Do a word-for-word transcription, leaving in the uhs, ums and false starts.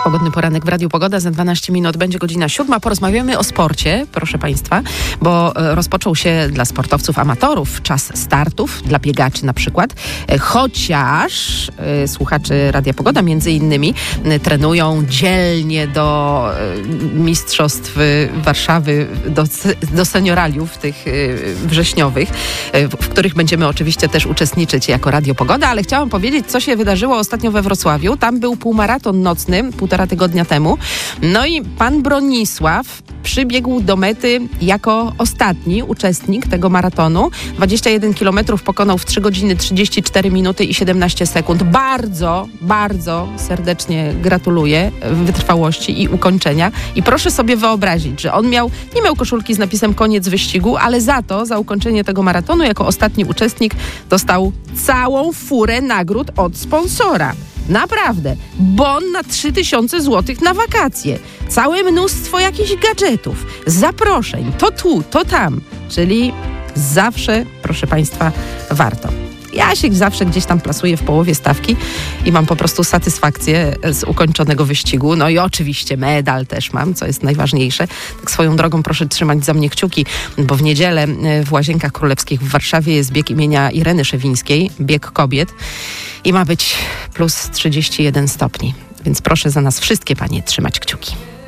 Pogodny poranek w Radiu Pogoda. Za dwanaście minut będzie godzina siódma. Porozmawiamy o sporcie, proszę Państwa, bo rozpoczął się dla sportowców amatorów czas startów, dla biegaczy na przykład. Chociaż y, słuchacze Radia Pogoda między innymi y, trenują dzielnie do y, mistrzostw y, Warszawy, do, do senioraliów tych y, wrześniowych, y, w, w których będziemy oczywiście też uczestniczyć jako Radio Pogoda, ale chciałam powiedzieć, co się wydarzyło ostatnio we Wrocławiu. Tam był półmaraton nocny, półtora tygodnia temu. No i pan Bronisław przybiegł do mety jako ostatni uczestnik tego maratonu. dwadzieścia jeden kilometrów pokonał w trzy godziny trzydzieści cztery minuty i siedemnaście sekund. Bardzo, bardzo serdecznie gratuluję wytrwałości i ukończenia. I proszę sobie wyobrazić, że on miał, nie miał koszulki z napisem koniec wyścigu, ale za to, za ukończenie tego maratonu, jako ostatni uczestnik dostał całą furę nagród od sponsora. Naprawdę. Bon na trzy tysiące złotych na wakacje. Całe mnóstwo jakichś gadżetów, zaproszeń, to tu, to tam. Czyli zawsze, proszę Państwa, warto. Ja się zawsze gdzieś tam plasuję w połowie stawki i mam po prostu satysfakcję z ukończonego wyścigu. No i oczywiście medal też mam, co jest najważniejsze. Tak swoją drogą proszę trzymać za mnie kciuki, bo w niedzielę w Łazienkach Królewskich w Warszawie jest bieg imienia Ireny Szewińskiej, bieg kobiet i ma być plus trzydzieści jeden stopni. Więc proszę za nas wszystkie panie trzymać kciuki.